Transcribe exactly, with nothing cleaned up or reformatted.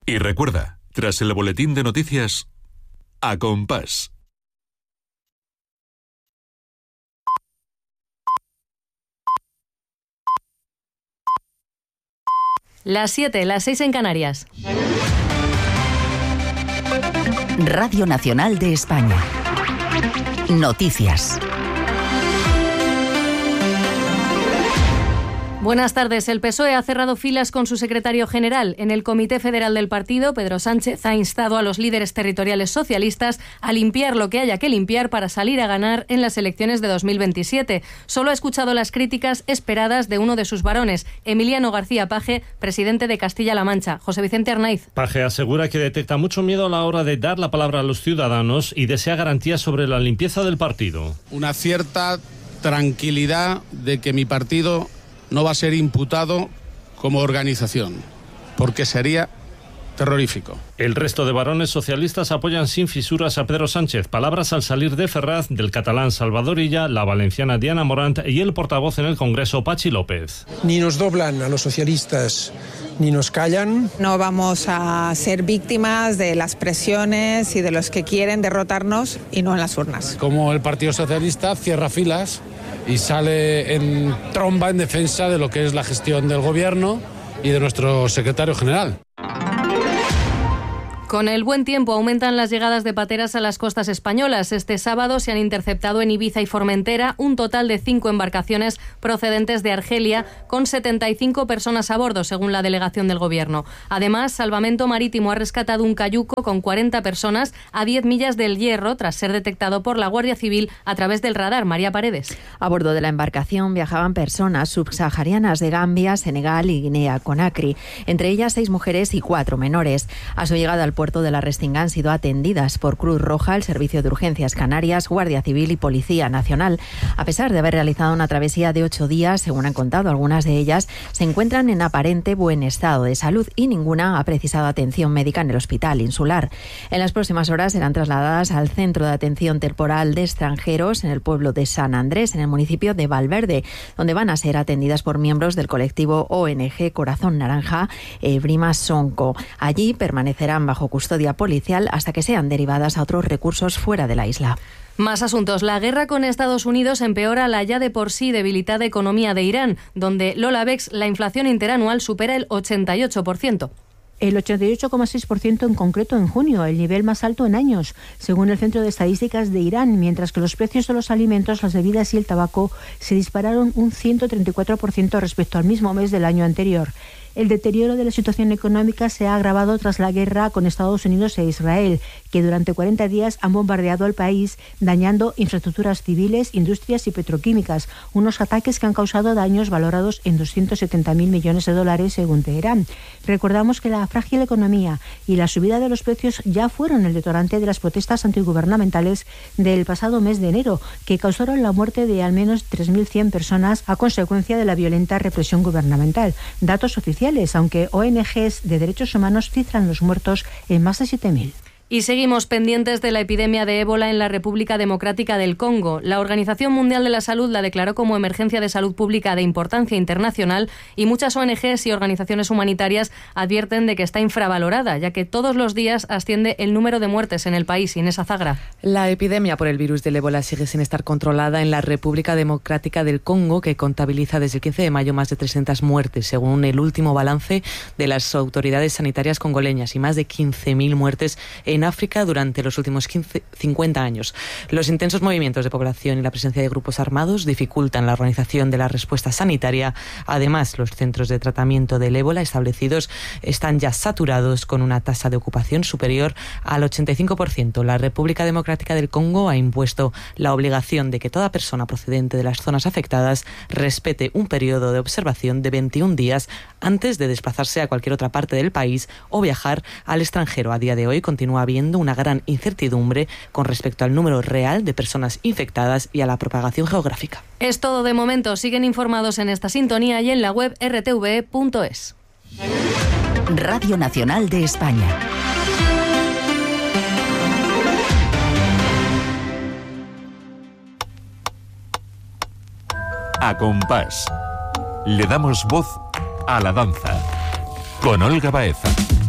Y recuerda, tras el boletín de noticias, A Compás. Las siete, las seis en Canarias. Radio Nacional de España. Noticias. Buenas tardes. El P S O E ha cerrado filas con su secretario general. En el Comité Federal del Partido, Pedro Sánchez ha instado a los líderes territoriales socialistas a limpiar lo que haya que limpiar para salir a ganar en las elecciones de dos mil veintisiete. Solo ha escuchado las críticas esperadas de uno de sus varones, Emiliano García Paje, presidente de Castilla-La Mancha. José Vicente Arnaiz. Paje asegura que detecta mucho miedo a la hora de dar la palabra a los ciudadanos y desea garantías sobre la limpieza del partido. Una cierta tranquilidad de que mi partido no va a ser imputado como organización, porque sería terrorífico. El resto de varones socialistas apoyan sin fisuras a Pedro Sánchez. Palabras al salir de Ferraz del catalán Salvador Illa, la valenciana Diana Morant y el portavoz en el Congreso, Pachi López. Ni nos doblan a los socialistas, ni nos callan. No vamos a ser víctimas de las presiones y de los que quieren derrotarnos y no en las urnas. Como el Partido Socialista cierra filas y sale en tromba en defensa de lo que es la gestión del gobierno y de nuestro secretario general. Con el buen tiempo aumentan las llegadas de pateras a las costas españolas. Este sábado se han interceptado en Ibiza y Formentera un total de cinco embarcaciones procedentes de Argelia con setenta y cinco personas a bordo, según la delegación del Gobierno. Además, Salvamento Marítimo ha rescatado un cayuco con cuarenta personas a diez millas del Hierro tras ser detectado por la Guardia Civil a través del radar. María Paredes. A bordo de la embarcación viajaban personas subsaharianas de Gambia, Senegal y Guinea-Conakry, entre ellas seis mujeres y cuatro menores. A su llegada al puerto de la Restinga han sido atendidas por Cruz Roja, el Servicio de Urgencias Canarias, Guardia Civil y Policía Nacional. A pesar de haber realizado una travesía de ocho días, según han contado algunas de ellas, se encuentran en aparente buen estado de salud y ninguna ha precisado atención médica en el Hospital Insular. En las próximas horas serán trasladadas al Centro de Atención Temporal de Extranjeros en el pueblo de San Andrés, en el municipio de Valverde, donde van a ser atendidas por miembros del colectivo O N G Corazón Naranja, eh, Brima Sonco. Allí permanecerán bajo custodia policial hasta que sean derivadas a otros recursos fuera de la isla. Más asuntos. La guerra con Estados Unidos empeora la ya de por sí debilitada economía de Irán, donde Lola Bex la inflación interanual supera el ochenta y ocho por ciento. El ochenta y ocho coma seis por ciento en concreto en junio, el nivel más alto en años, según el Centro de Estadísticas de Irán, mientras que los precios de los alimentos, las bebidas y el tabaco se dispararon un ciento treinta y cuatro por ciento respecto al mismo mes del año anterior. El deterioro de la situación económica se ha agravado tras la guerra con Estados Unidos e Israel, que durante cuarenta días han bombardeado al país, dañando infraestructuras civiles, industrias y petroquímicas, unos ataques que han causado daños valorados en doscientos setenta mil millones de dólares según Teherán. Recordamos que la frágil economía y la subida de los precios ya fueron el detonante de las protestas antigubernamentales del pasado mes de enero, que causaron la muerte de al menos tres mil cien personas a consecuencia de la violenta represión gubernamental. Datos oficiales, aunque O N Ges de derechos humanos cifran los muertos en más de siete mil. Y seguimos pendientes de la epidemia de ébola en la República Democrática del Congo. La Organización Mundial de la Salud la declaró como emergencia de salud pública de importancia internacional y muchas O N Ges y organizaciones humanitarias advierten de que está infravalorada, ya que todos los días asciende el número de muertes en el país. Inés Azagra. La epidemia por el virus del ébola sigue sin estar controlada en la República Democrática del Congo, que contabiliza desde el quince de mayo más de trescientas muertes, según el último balance de las autoridades sanitarias congoleñas, y más de quince mil muertes en en África durante los últimos quince, cincuenta años. Los intensos movimientos de población y la presencia de grupos armados dificultan la organización de la respuesta sanitaria. Además, los centros de tratamiento del ébola establecidos están ya saturados, con una tasa de ocupación superior al ochenta y cinco por ciento. La República Democrática del Congo ha impuesto la obligación de que toda persona procedente de las zonas afectadas respete un periodo de observación de veintiún días antes de desplazarse a cualquier otra parte del país o viajar al extranjero. A día de hoy continúa habiendo una gran incertidumbre con respecto al número real de personas infectadas y a la propagación geográfica. Es todo de momento. Siguen informados en esta sintonía y en la web erre te ve punto es. Radio Nacional de España. A Compás. Le damos voz a la danza. Con Olga Baeza.